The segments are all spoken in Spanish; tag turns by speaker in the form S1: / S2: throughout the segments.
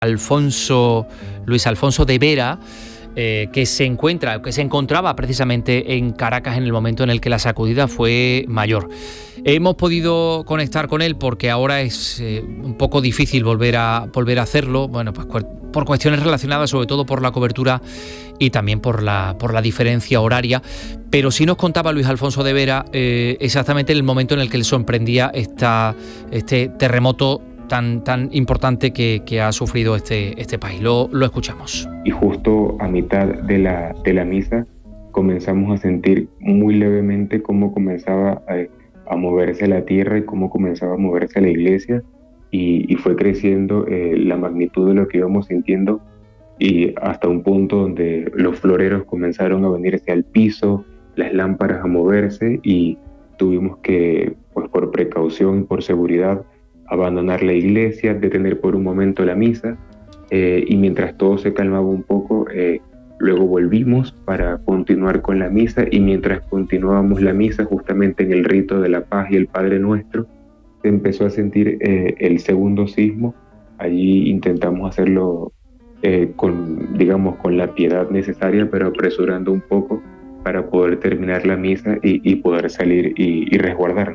S1: Luis Alfonso de Vera, que se encontraba precisamente en Caracas en el momento en el que la sacudida fue mayor. Hemos podido conectar con él porque ahora es un poco difícil volver a hacerlo, bueno, pues por cuestiones relacionadas sobre todo por la cobertura y también por la diferencia horaria, pero sí nos contaba Luis Alfonso de Vera exactamente el momento en el que le sorprendía este terremoto tan importante que ha sufrido este país. Lo escuchamos.
S2: Y justo a mitad de la misa comenzamos a sentir muy levemente cómo comenzaba a moverse la tierra y cómo comenzaba a moverse la iglesia, y fue creciendo la magnitud de lo que íbamos sintiendo, y hasta un punto donde los floreros comenzaron a venirse al piso, las lámparas a moverse, y tuvimos que, pues por precaución, por seguridad, abandonar la iglesia, detener por un momento la misa, y mientras todo se calmaba un poco, luego volvimos para continuar con la misa, y mientras continuábamos la misa, justamente en el rito de la paz y el Padre Nuestro, se empezó a sentir el segundo sismo. Allí intentamos hacerlo con la piedad necesaria, pero apresurando un poco para poder terminar la misa y poder salir y resguardarnos.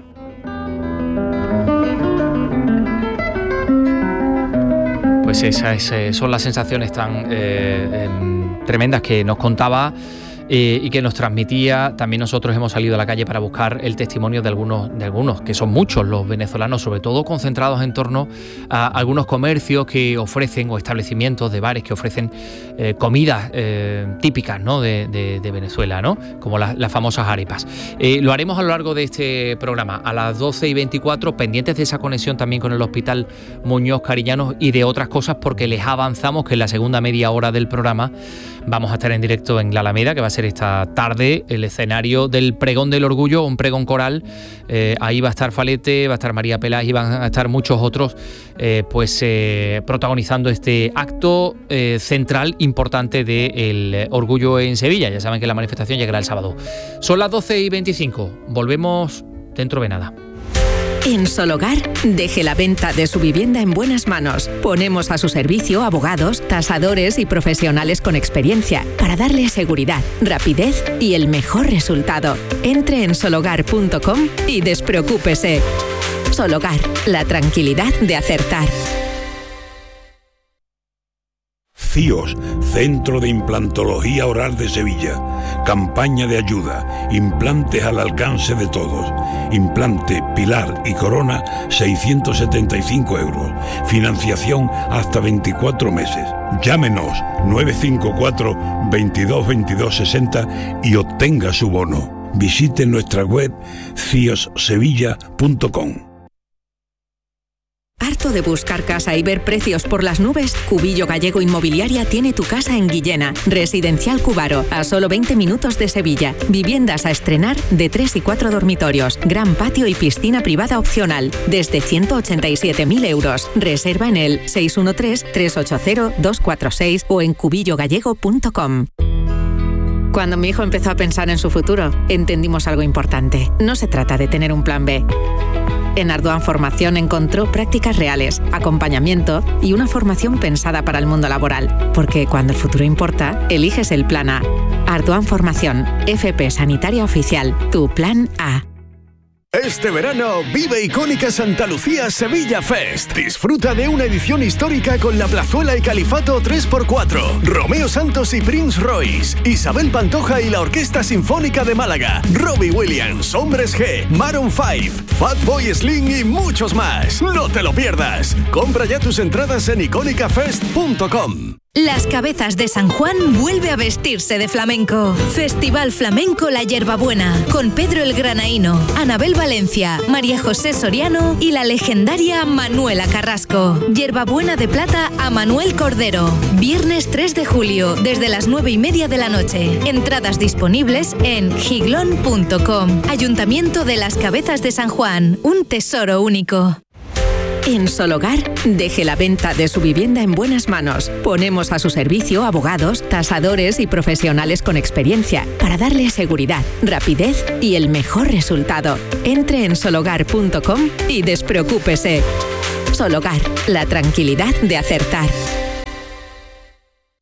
S1: Pues esas son las sensaciones tan tremendas que nos contaba y que nos transmitía. También nosotros hemos salido a la calle para buscar el testimonio de algunos, que son muchos los venezolanos, sobre todo concentrados en torno a algunos comercios que ofrecen, o establecimientos de bares que ofrecen comidas típicas, ¿no?, de Venezuela, ¿no?, como las famosas arepas. Lo haremos a lo largo de este programa, a las 12:24, pendientes de esa conexión también con el Hospital Muñoz Cariñanos y de otras cosas, porque les avanzamos que en la segunda media hora del programa vamos a estar en directo en la Alameda, que va a ser esta tarde el escenario del Pregón del Orgullo, un pregón coral. Ahí va a estar Falete, va a estar María Peláez y van a estar muchos otros protagonizando este acto central importante del Orgullo en Sevilla. Ya saben que la manifestación llegará el sábado. Son las 12:25, volvemos dentro de nada.
S3: En Sologar, deje la venta de su vivienda en buenas manos. Ponemos a su servicio abogados, tasadores y profesionales con experiencia para darle seguridad, rapidez y el mejor resultado. Entre en sologar.com y despreocúpese. Sologar, la tranquilidad de acertar.
S4: CIOS, Centro de Implantología Oral de Sevilla. Campaña de ayuda. Implantes al alcance de todos. Implante, pilar y corona, 675 euros. Financiación hasta 24 meses. Llámenos 954 22 22 60 y obtenga su bono. Visite nuestra web ciossevilla.com.
S3: ¿Harto de buscar casa y ver precios por las nubes? Cubillo Gallego Inmobiliaria tiene tu casa en Guillena. Residencial Cubaro, a solo 20 minutos de Sevilla. Viviendas a estrenar de 3 y 4 dormitorios. Gran patio y piscina privada opcional. Desde 187.000 euros. Reserva en el 613-380-246 o en cubillogallego.com. Cuando mi hijo empezó a pensar en su futuro, entendimos algo importante. No se trata de tener un plan B. En Ardoan Formación encontró prácticas reales, acompañamiento y una formación pensada para el mundo laboral. Porque cuando el futuro importa, eliges el plan A. Ardoan Formación, FP Sanitaria Oficial, tu plan A.
S5: Este verano vive icónica Santa Lucía Sevilla Fest. Disfruta de una edición histórica con La Plazuela y Califato 3x4, Romeo Santos y Prince Royce, Isabel Pantoja y la Orquesta Sinfónica de Málaga, Robbie Williams, Hombres G, Maroon 5, Fatboy Slim y muchos más. No te lo pierdas. Compra ya tus entradas en iconicafest.com.
S6: Las Cabezas de San Juan vuelve a vestirse de flamenco. Festival Flamenco La Yerbabuena, con Pedro el Granaíno, Anabel Valencia, María José Soriano y la legendaria Manuela Carrasco. Yerbabuena de plata a Manuel Cordero. Viernes 3 de julio, desde las 9:30 de la noche. Entradas disponibles en giglon.com. Ayuntamiento de Las Cabezas de San Juan, un tesoro único.
S3: En Sologar, deje la venta de su vivienda en buenas manos. Ponemos a su servicio abogados, tasadores y profesionales con experiencia para darle seguridad, rapidez y el mejor resultado. Entre en sologar.com y despreocúpese. Sologar, la tranquilidad de acertar.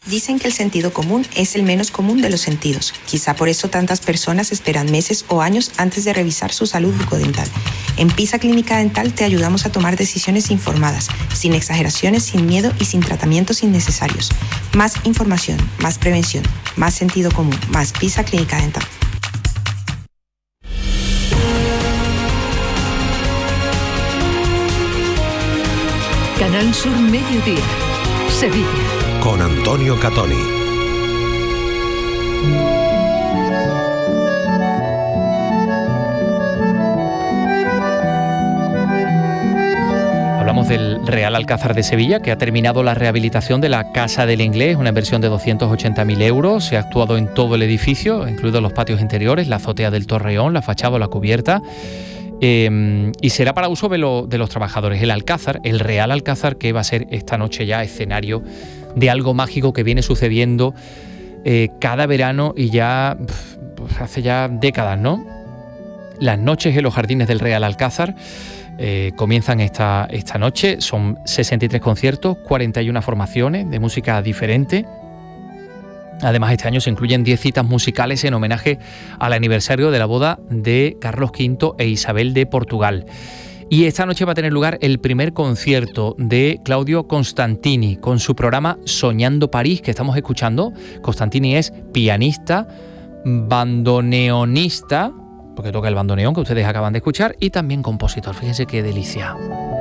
S7: Dicen que el sentido común es el menos común de los sentidos. Quizá por eso tantas personas esperan meses o años antes de revisar su salud bucodental. En Pisa Clínica Dental te ayudamos a tomar decisiones informadas, sin exageraciones, sin miedo y sin tratamientos innecesarios. Más información, más prevención, más sentido común, más Pisa Clínica Dental.
S8: Canal Sur Mediodía, Sevilla.
S5: Con Antonio Catoni.
S1: Hablamos del Real Alcázar de Sevilla, que ha terminado la rehabilitación de la Casa del Inglés, una inversión de 280.000 euros. Se ha actuado en todo el edificio, incluidos los patios interiores, la azotea del torreón, la fachada o la cubierta. Y será para uso de los trabajadores. El Alcázar, el Real Alcázar, que va a ser esta noche ya escenario de algo mágico que viene sucediendo cada verano y ya hace ya décadas, ¿no? Las noches en los jardines del Real Alcázar comienzan esta noche. Son 63 conciertos, 41 formaciones de música diferente. Además, este año se incluyen 10 citas musicales en homenaje al aniversario de la boda de Carlos V e Isabel de Portugal. Y esta noche va a tener lugar el primer concierto de Claudio Constantini con su programa Soñando París, que estamos escuchando. Constantini es pianista, bandoneonista, porque toca el bandoneón que ustedes acaban de escuchar, y también compositor. Fíjense qué delicia.